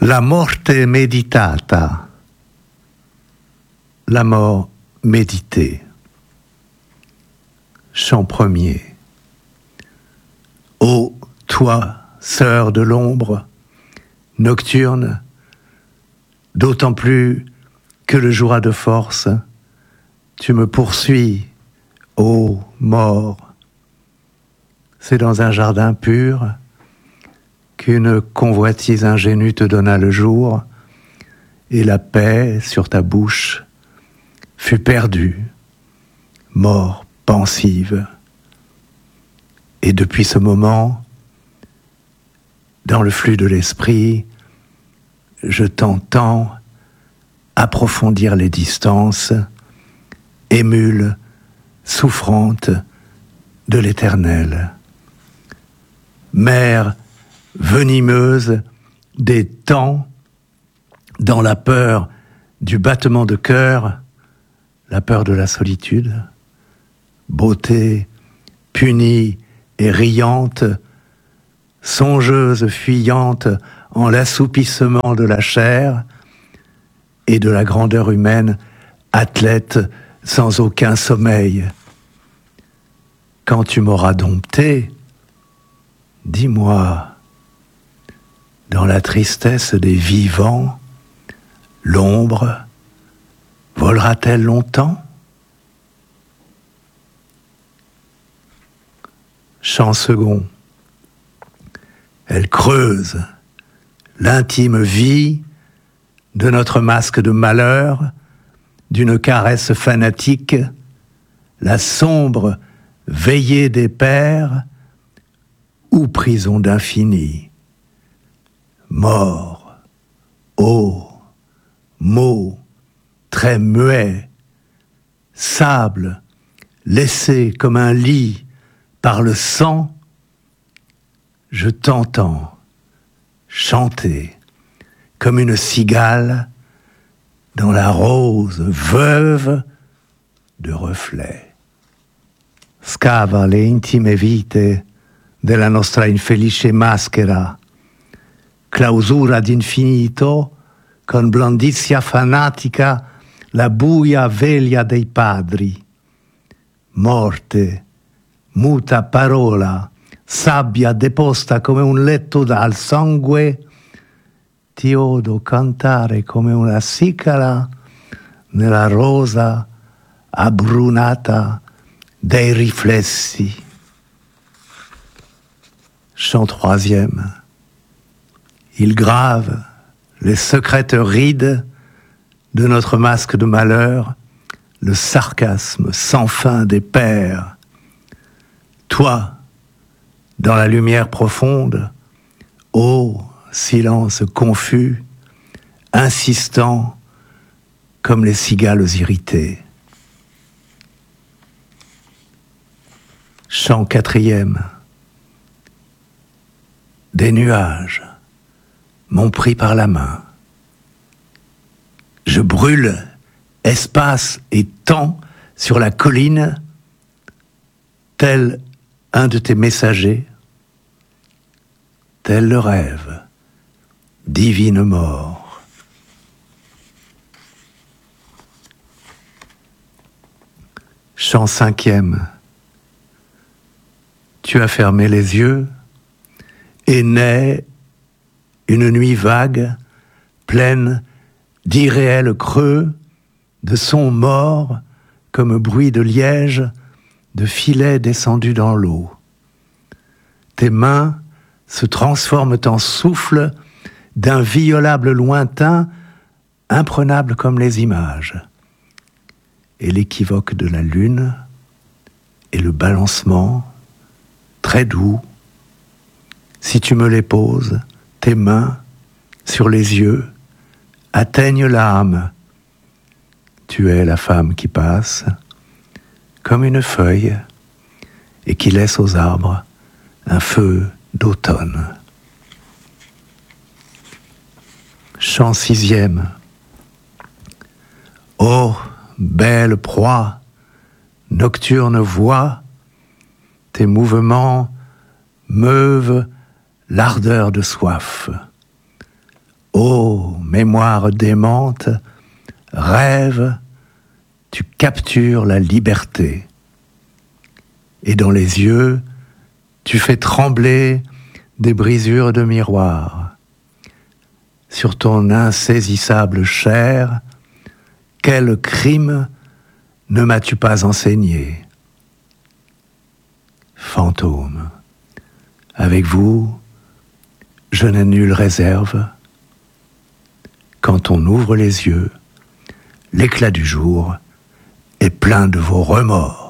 La morte meditata, la mort méditée. Chant premier. Ô toi, sœur de l'ombre, nocturne, d'autant plus que le jour a de force, tu me poursuis, ô mort. C'est dans un jardin pur qu'une convoitise ingénue te donna le jour, et la paix sur ta bouche fut perdue, mort pensive. Et depuis ce moment, dans le flux de l'esprit, je t'entends approfondir les distances, émule, souffrante de l'éternel. Mère venimeuse des temps, dans la peur du battement de cœur, la peur de la solitude, beauté punie et riante, songeuse fuyante en l'assoupissement de la chair et de la grandeur humaine, athlète sans aucun sommeil. Quand tu m'auras dompté, dis-moi, dans la tristesse des vivants, l'ombre volera-t-elle longtemps? Chant second. Elle creuse l'intime vie de notre masque de malheur, d'une caresse fanatique, la sombre veillée des pères ou prison d'infini. Mort, eau, mots, très muets, sable, laissé comme un lit par le sang, je t'entends chanter comme une cigale dans la rose veuve de reflets. Scava le intime vite della nostra infelice maschera, clausura d'infinito con blondizia fanatica la buia veglia dei padri. Morte, muta parola, sabbia deposta come un letto dal sangue, ti odo cantare come una cicala nella rosa abbrunata dei riflessi. Chant troisième. Il grave les secrètes rides de notre masque de malheur, le sarcasme sans fin des pères. Toi, dans la lumière profonde, ô silence confus, insistant comme les cigales irritées. Chant quatrième. Des nuages m'ont pris par la main. Je brûle espace et temps sur la colline, tel un de tes messagers, tel le rêve, divine mort. Chant cinquième. Tu as fermé les yeux et naît une nuit vague, pleine d'irréels creux, de sons morts comme bruit de liège, de filets descendus dans l'eau. Tes mains se transforment en souffle d'inviolables lointains, imprenables comme les images. Et l'équivoque de la lune et le balancement, très doux, si tu me les poses, tes mains sur les yeux atteignent l'âme. Tu es la femme qui passe comme une feuille et qui laisse aux arbres un feu d'automne. Chant sixième. Ô belle proie, nocturne voix, tes mouvements meuvent l'ardeur de soif. Ô mémoire démente, rêve, tu captures la liberté. Et dans les yeux, tu fais trembler des brisures de miroir. Sur ton insaisissable chair, quel crime ne m'as-tu pas enseigné? Fantôme, avec vous, je n'ai nulle réserve. Quand on ouvre les yeux, l'éclat du jour est plein de vos remords.